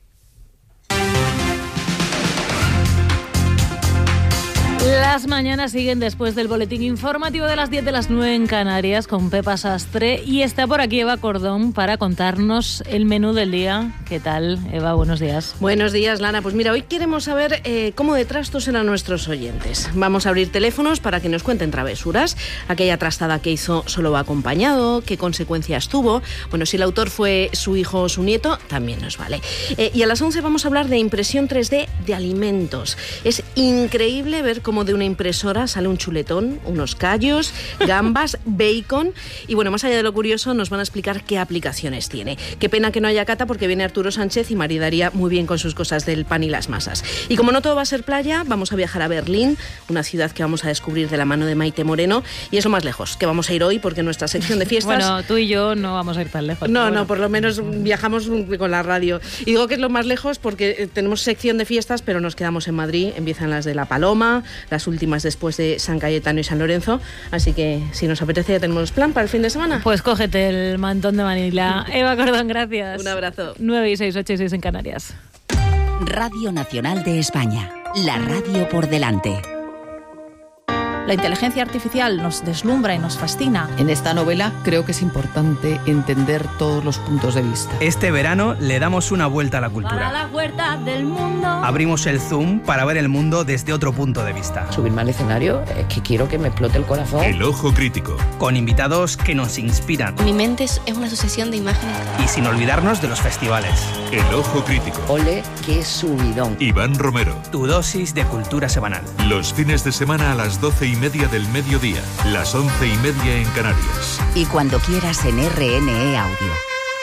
Las mañanas siguen después del boletín informativo de las 10 de las 9 en Canarias con Pepa Sastre y está por aquí Eva Cordón para contarnos el menú del día. ¿Qué tal, Eva? Buenos días. Buenos días, Lana. Pues mira, hoy queremos saber cómo de trastos eran nuestros oyentes. Vamos a abrir teléfonos para que nos cuenten travesuras. Aquella trastada que hizo solo va acompañado, qué consecuencias tuvo. Bueno, si el autor fue su hijo o su nieto, también nos vale. Y a las 11 vamos a hablar de impresión 3D de alimentos. Es increíble ver cómo de una impresora sale un chuletón, unos callos, gambas, bacon y bueno, más allá de lo curioso nos van a explicar qué aplicaciones tiene. Qué pena que no haya cata porque viene Arturo Sánchez y maridaría muy bien con sus cosas del pan y las masas. Y como no todo va a ser playa, vamos a viajar a Berlín, una ciudad que vamos a descubrir de la mano de Maite Moreno y es lo más lejos que vamos a ir hoy porque nuestra sección de fiestas... Bueno, tú y yo no vamos a ir tan lejos. No, bueno. Por lo menos viajamos con la radio. Y digo que es lo más lejos porque tenemos sección de fiestas pero nos quedamos en Madrid, empiezan las de La Paloma, las últimas después de San Cayetano y San Lorenzo, así que si nos apetece ya tenemos plan para el fin de semana. Pues cógete el mantón de Manila. Eva Cordón, gracias. Un abrazo. 9 y 6, 8 y 6 en Canarias. Radio Nacional de España, la radio por delante. La inteligencia artificial nos deslumbra y nos fascina. En esta novela creo que es importante entender todos los puntos de vista. Este verano le damos una vuelta a la cultura. Para la vuelta del mundo. Abrimos el Zoom para ver el mundo desde otro punto de vista. Subirme al escenario es que quiero que me explote el corazón. El ojo crítico. Con invitados que nos inspiran. Mi mente es una sucesión de imágenes. Y sin olvidarnos de los festivales. El ojo crítico. Ole, qué subidón. Iván Romero. Tu dosis de cultura semanal. Los fines de semana a las 12:30 del mediodía, las 11:30 en Canarias. Y cuando quieras en RNE Audio.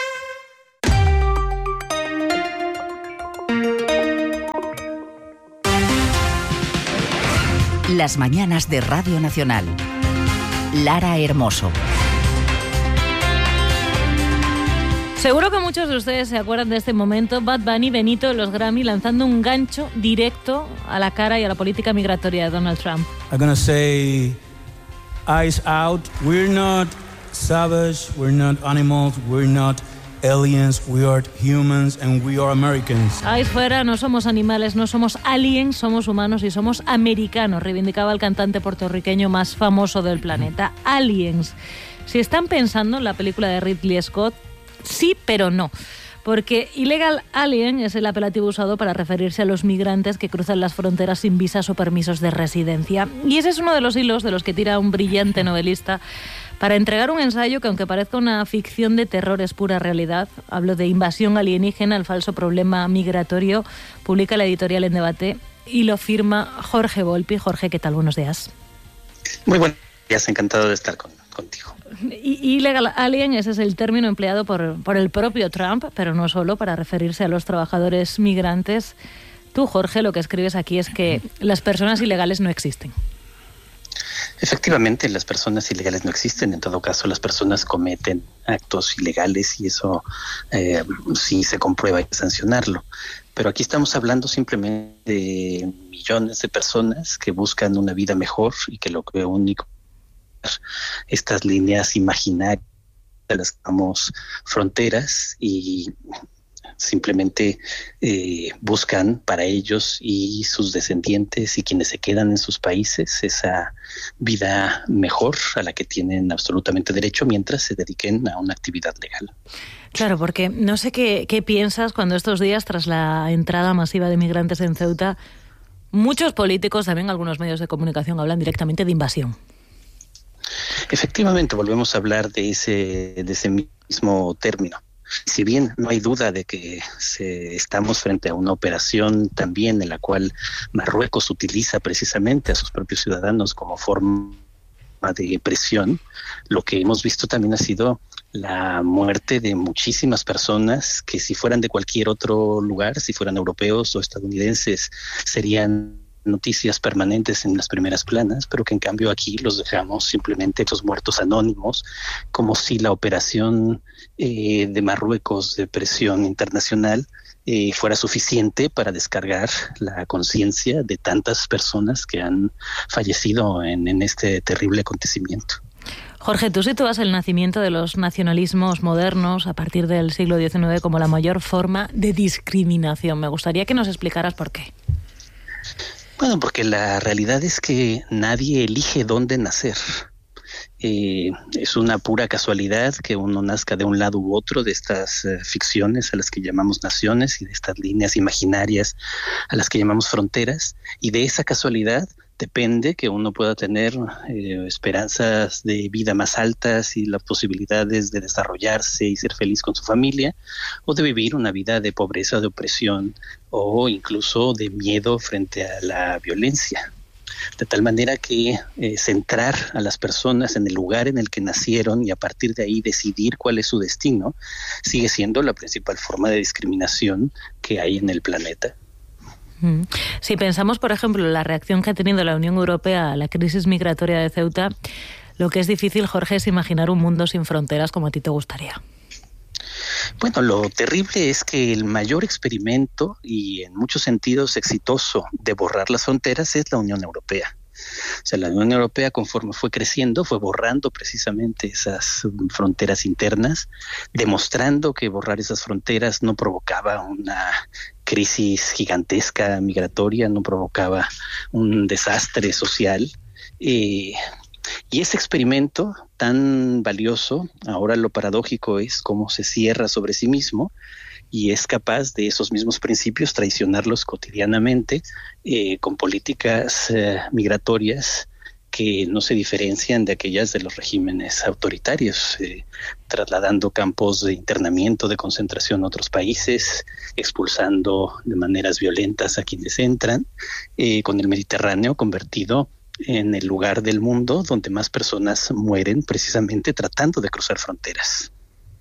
Las mañanas de Radio Nacional. Lara Hermoso. Seguro que muchos de ustedes se acuerdan de este momento, Bad Bunny, Benito, los Grammy, lanzando un gancho directo a la cara y a la política migratoria de Donald Trump. I'm gonna say, eyes out, we're not savage, we're not animals, we're not aliens, we are humans and we are Americans. Ahí fuera, no somos animales, no somos aliens, somos humanos y somos americanos, reivindicaba el cantante puertorriqueño más famoso del planeta. Aliens. Si están pensando en la película de Ridley Scott, sí, pero no. Porque illegal alien es el apelativo usado para referirse a los migrantes que cruzan las fronteras sin visas o permisos de residencia. Y ese es uno de los hilos de los que tira un brillante novelista para entregar un ensayo que, aunque parezca una ficción de terror, es pura realidad. Hablo de Invasión alienígena, el falso problema migratorio. Publica la editorial En Debate y lo firma Jorge Volpi. Jorge, ¿qué tal? Buenos días. Muy buenos días, encantado de estar contigo. Illegal alien, ese es el término empleado por el propio Trump, pero no solo, para referirse a los trabajadores migrantes. Tú, Jorge, lo que escribes aquí es que las personas ilegales no existen. Efectivamente, las personas ilegales no existen. En todo caso, las personas cometen actos ilegales y eso sí se comprueba, hay que sancionarlo. Pero aquí estamos hablando simplemente de millones de personas que buscan una vida mejor y que lo único estas líneas imaginarias de las que llamamos fronteras y simplemente buscan para ellos y sus descendientes y quienes se quedan en sus países esa vida mejor a la que tienen absolutamente derecho mientras se dediquen a una actividad legal. Claro, porque no sé qué piensas cuando estos días, tras la entrada masiva de migrantes en Ceuta, muchos políticos, también algunos medios de comunicación, hablan directamente de invasión. Efectivamente, volvemos a hablar de ese mismo término. Si bien no hay duda de que estamos frente a una operación también en la cual Marruecos utiliza precisamente a sus propios ciudadanos como forma de presión, lo que hemos visto también ha sido la muerte de muchísimas personas que, si fueran de cualquier otro lugar, si fueran europeos o estadounidenses, serían noticias permanentes en las primeras planas, pero que en cambio aquí los dejamos simplemente los muertos anónimos, como si la operación de Marruecos de presión internacional fuera suficiente para descargar la conciencia de tantas personas que han fallecido en este terrible acontecimiento. Jorge, tú sitúas el nacimiento de los nacionalismos modernos a partir del siglo XIX como la mayor forma de discriminación. Me gustaría que nos explicaras por qué. Bueno, porque la realidad es que nadie elige dónde nacer. Es una pura casualidad que uno nazca de un lado u otro de estas ficciones a las que llamamos naciones y de estas líneas imaginarias a las que llamamos fronteras, y de esa casualidad depende que uno pueda tener esperanzas de vida más altas y las posibilidades de desarrollarse y ser feliz con su familia, o de vivir una vida de pobreza, de opresión o incluso de miedo frente a la violencia. De tal manera que centrar a las personas en el lugar en el que nacieron y a partir de ahí decidir cuál es su destino sigue siendo la principal forma de discriminación que hay en el planeta. Si pensamos, por ejemplo, en la reacción que ha tenido la Unión Europea a la crisis migratoria de Ceuta, lo que es difícil, Jorge, es imaginar un mundo sin fronteras como a ti te gustaría. Bueno, lo terrible es que el mayor experimento y en muchos sentidos exitoso de borrar las fronteras es la Unión Europea. O sea, la Unión Europea, conforme fue creciendo, fue borrando precisamente esas fronteras internas, demostrando que borrar esas fronteras no provocaba una crisis gigantesca migratoria, no provocaba un desastre social. Y ese experimento tan valioso, ahora lo paradójico es cómo se cierra sobre sí mismo y es capaz de esos mismos principios traicionarlos cotidianamente con políticas migratorias que no se diferencian de aquellas de los regímenes autoritarios, trasladando campos de internamiento, de concentración a otros países, expulsando de maneras violentas a quienes entran, con el Mediterráneo convertido en el lugar del mundo donde más personas mueren precisamente tratando de cruzar fronteras.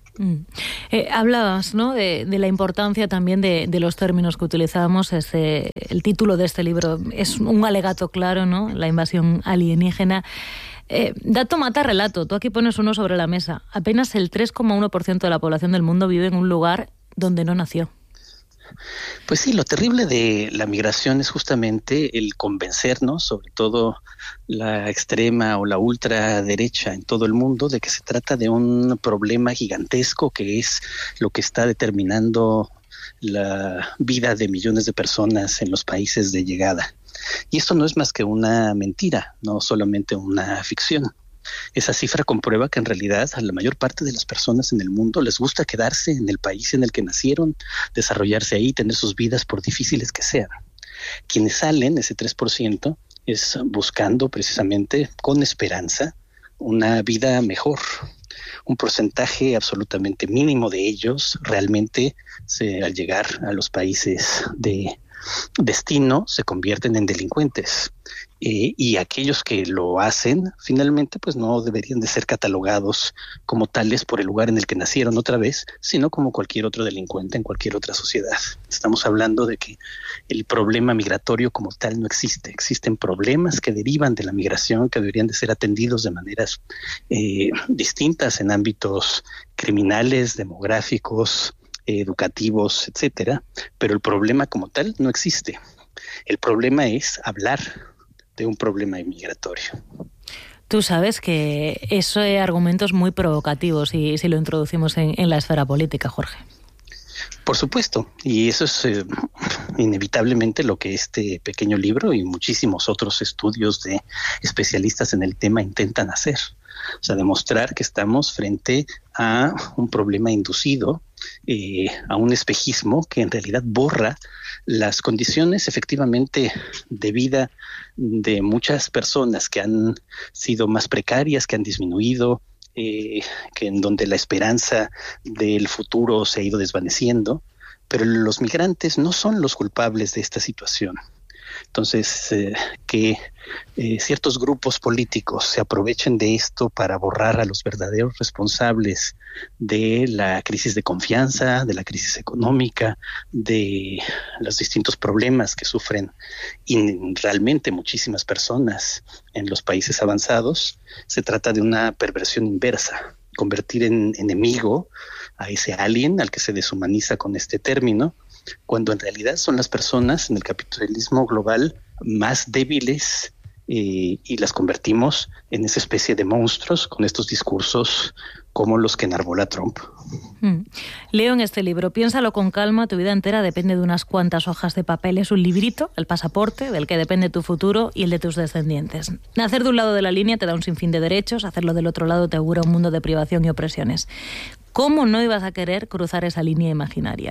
Hablabas, ¿no?, de la importancia también de los términos que utilizábamos. El título de este libro es un alegato claro, ¿no?, la invasión alienígena. Dato mata relato. Tú aquí pones uno sobre la mesa. Apenas el 3,1% de la población del mundo vive en un lugar donde no nació. Pues sí, lo terrible de la migración es justamente el convencernos, sobre todo la extrema o la ultraderecha en todo el mundo, de que se trata de un problema gigantesco que es lo que está determinando la vida de millones de personas en los países de llegada. Y esto no es más que una mentira, no solamente una ficción. Esa cifra comprueba que en realidad a la mayor parte de las personas en el mundo les gusta quedarse en el país en el que nacieron, desarrollarse ahí, tener sus vidas por difíciles que sean. Quienes salen, ese 3%, es buscando precisamente con esperanza una vida mejor. Un porcentaje absolutamente mínimo de ellos realmente al llegar a los países de destino se convierten en delincuentes. Y aquellos que lo hacen finalmente pues no deberían de ser catalogados como tales por el lugar en el que nacieron otra vez, sino como cualquier otro delincuente en cualquier otra sociedad. Estamos hablando de que el problema migratorio como tal no existe. Existen problemas que derivan de la migración que deberían de ser atendidos de maneras distintas en ámbitos criminales, demográficos, educativos, etcétera, pero el problema como tal no existe. El problema es hablar de un problema migratorio. Tú sabes que ese argumento es muy provocativo si lo introducimos en la esfera política, Jorge. Por supuesto, y eso es inevitablemente lo que este pequeño libro y muchísimos otros estudios de especialistas en el tema intentan hacer. O sea, demostrar que estamos frente a un problema inducido, a un espejismo que en realidad borra las condiciones efectivamente de vida de muchas personas que han sido más precarias, que han disminuido, que en donde la esperanza del futuro se ha ido desvaneciendo, pero los migrantes no son los culpables de esta situación. Entonces, que ciertos grupos políticos se aprovechen de esto para borrar a los verdaderos responsables de la crisis de confianza, de la crisis económica, de los distintos problemas que sufren realmente muchísimas personas en los países avanzados, se trata de una perversión inversa, convertir en enemigo a ese alien al que se deshumaniza con este término, cuando en realidad son las personas en el capitalismo global más débiles y las convertimos en esa especie de monstruos con estos discursos como los que enarbola Trump. Leo en este libro, piénsalo con calma, tu vida entera depende de unas cuantas hojas de papel. Es un librito, el pasaporte, del que depende tu futuro y el de tus descendientes. Nacer de un lado de la línea te da un sinfín de derechos, hacerlo del otro lado te augura un mundo de privación y opresiones. ¿Cómo no ibas a querer cruzar esa línea imaginaria?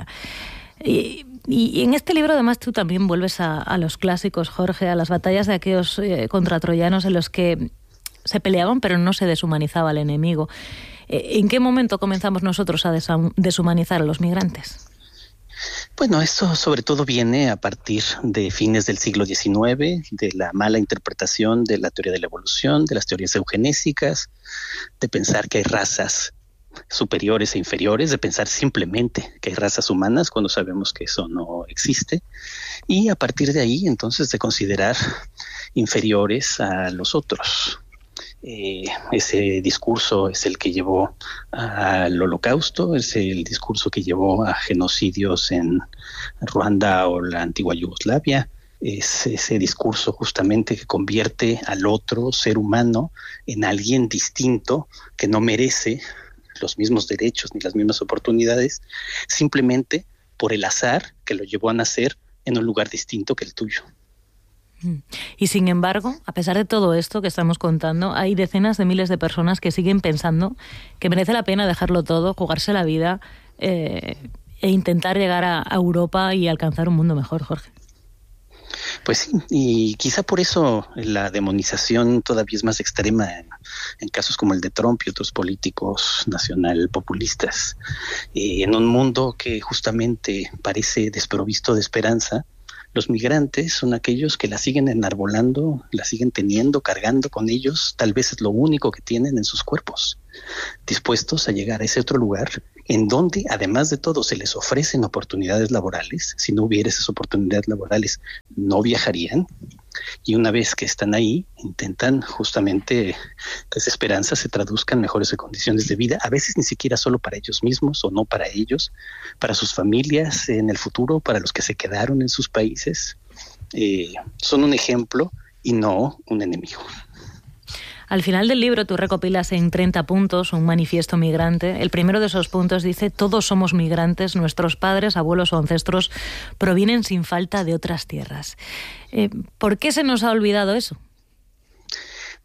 Y en este libro además tú también vuelves a los clásicos, Jorge, a las batallas de aquellos contratroyanos en los que se peleaban pero no se deshumanizaba al enemigo. ¿En qué momento comenzamos nosotros a deshumanizar a los migrantes? Bueno, esto sobre todo viene a partir de fines del siglo XIX, de la mala interpretación de la teoría de la evolución, de las teorías eugenésicas, de pensar que hay razas superiores e inferiores, de pensar simplemente que hay razas humanas cuando sabemos que eso no existe, y a partir de ahí entonces de considerar inferiores a los otros. Ese discurso es el que llevó al Holocausto, es el discurso que llevó a genocidios en Ruanda o la antigua Yugoslavia. Es ese discurso justamente que convierte al otro ser humano en alguien distinto que no merece los mismos derechos ni las mismas oportunidades, simplemente por el azar que lo llevó a nacer en un lugar distinto que el tuyo. Y sin embargo, a pesar de todo esto que estamos contando, hay decenas de miles de personas que siguen pensando que merece la pena dejarlo todo, jugarse la vida e intentar llegar a Europa y alcanzar un mundo mejor, Jorge. Pues sí, y quizá por eso la demonización todavía es más extrema en casos como el de Trump y otros políticos nacional populistas. En un mundo que justamente parece desprovisto de esperanza, los migrantes son aquellos que la siguen enarbolando, la siguen teniendo, cargando con ellos, tal vez es lo único que tienen en sus cuerpos, dispuestos a llegar a ese otro lugar en donde, además de todo, se les ofrecen oportunidades laborales. Si no hubiera esas oportunidades laborales, no viajarían. Y una vez que están ahí, intentan justamente que esa esperanza se traduzca en mejores condiciones de vida, a veces ni siquiera solo para ellos mismos o no para ellos, para sus familias en el futuro, para los que se quedaron en sus países. Son un ejemplo y no un enemigo. Al final del libro tú recopilas en 30 puntos un manifiesto migrante. El primero de esos puntos dice: todos somos migrantes, nuestros padres, abuelos o ancestros provienen sin falta de otras tierras. ¿Por qué se nos ha olvidado eso?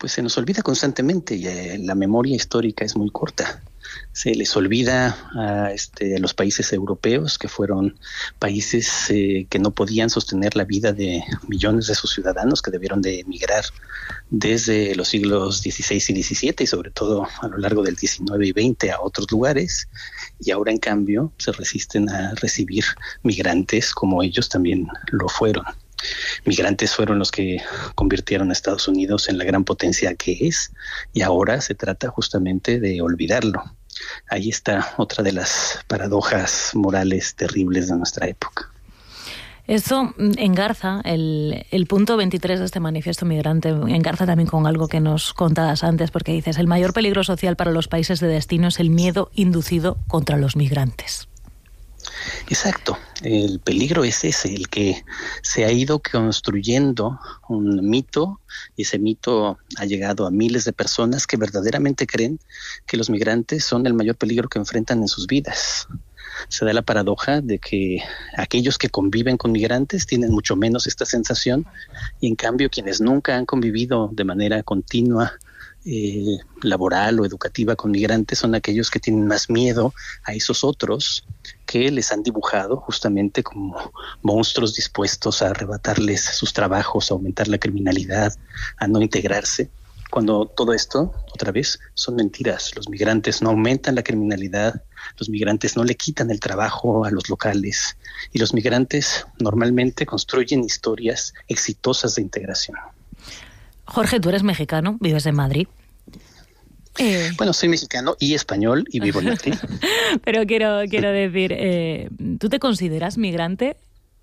pues se nos olvida constantemente y la memoria histórica es muy corta. Se les olvida a los países europeos, que fueron países que no podían sostener la vida de millones de sus ciudadanos, que debieron de emigrar desde los siglos XVI y XVII y sobre todo a lo largo del XIX y XX a otros lugares, y ahora en cambio se resisten a recibir migrantes como ellos también lo fueron. Migrantes fueron los que convirtieron a Estados Unidos en la gran potencia que es, y ahora se trata justamente de olvidarlo. Ahí está otra de las paradojas morales terribles de nuestra época. Esto engarza, el punto 23 de este manifiesto migrante, engarza también con algo que nos contabas antes, porque dices, el mayor peligro social para los países de destino es el miedo inducido contra los migrantes. Exacto, el peligro es ese, el que se ha ido construyendo un mito, y ese mito ha llegado a miles de personas que verdaderamente creen que los migrantes son el mayor peligro que enfrentan en sus vidas. Se da la paradoja de que aquellos que conviven con migrantes tienen mucho menos esta sensación, y en cambio quienes nunca han convivido de manera continua, laboral o educativa con migrantes, son aquellos que tienen más miedo a esos otros que les han dibujado justamente como monstruos dispuestos a arrebatarles sus trabajos, a aumentar la criminalidad, a no integrarse, cuando todo esto, otra vez, son mentiras. Los migrantes no aumentan la criminalidad, los migrantes no le quitan el trabajo a los locales, y los migrantes normalmente construyen historias exitosas de integración. Jorge, tú eres mexicano, vives en Madrid. Bueno, soy mexicano y español y vivo en Madrid. Pero quiero decir, ¿tú te consideras migrante?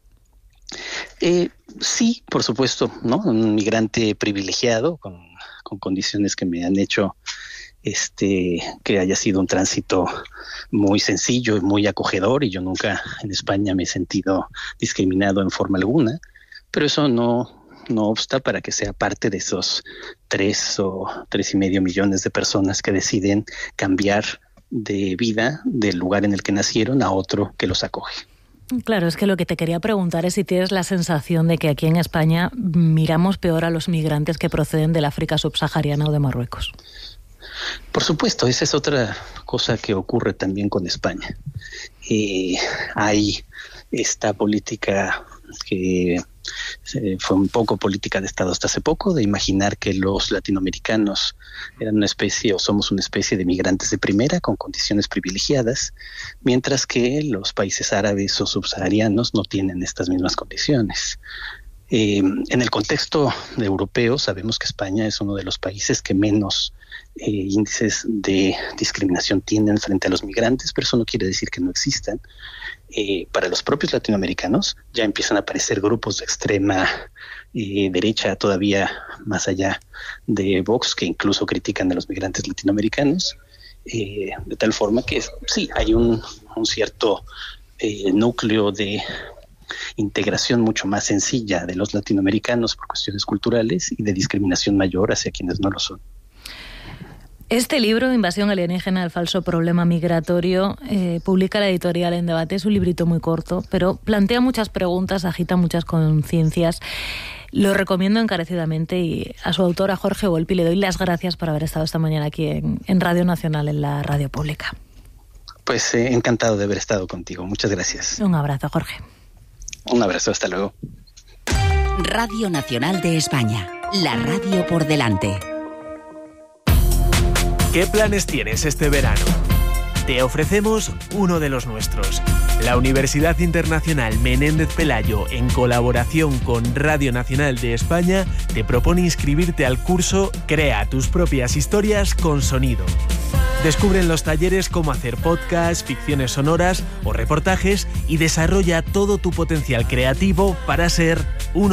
Sí, por supuesto, ¿no? Un migrante privilegiado con condiciones que me han hecho que haya sido un tránsito muy sencillo y muy acogedor, y yo nunca en España me he sentido discriminado en forma alguna, pero eso no obsta para que sea parte de esos 3 o 3,5 millones de personas que deciden cambiar de vida del lugar en el que nacieron a otro que los acoge. Claro, es que lo que te quería preguntar es si tienes la sensación de que aquí en España miramos peor a los migrantes que proceden del África subsahariana o de Marruecos. Por supuesto, esa es otra cosa que ocurre también con España. Hay esta política que fue un poco política de Estado hasta hace poco, de imaginar que los latinoamericanos eran una especie o somos una especie de migrantes de primera con condiciones privilegiadas, mientras que los países árabes o subsaharianos no tienen estas mismas condiciones. En el contexto europeo sabemos que España es uno de los países que menos índices de discriminación tienen frente a los migrantes, pero eso no quiere decir que no existan. Para los propios latinoamericanos ya empiezan a aparecer grupos de extrema derecha, todavía más allá de Vox, que incluso critican a los migrantes latinoamericanos, de tal forma que sí, hay un cierto núcleo de integración mucho más sencilla de los latinoamericanos por cuestiones culturales y de discriminación mayor hacia quienes no lo son. Este libro, Invasión alienígena, el falso problema migratorio, publica la editorial En Debate. Es un librito muy corto, pero plantea muchas preguntas, agita muchas conciencias. Lo recomiendo encarecidamente, y a su autor, a Jorge Volpi, le doy las gracias por haber estado esta mañana aquí en Radio Nacional, en la radio pública. Pues encantado de haber estado contigo. Muchas gracias. Un abrazo, Jorge. Un abrazo, hasta luego. Radio Nacional de España, la radio por delante. ¿Qué planes tienes este verano? Te ofrecemos uno de los nuestros. La Universidad Internacional Menéndez Pelayo, en colaboración con Radio Nacional de España, te propone inscribirte al curso Crea tus propias historias con sonido. Descubre en los talleres cómo hacer podcasts, ficciones sonoras o reportajes, y desarrolla todo tu potencial creativo para ser uno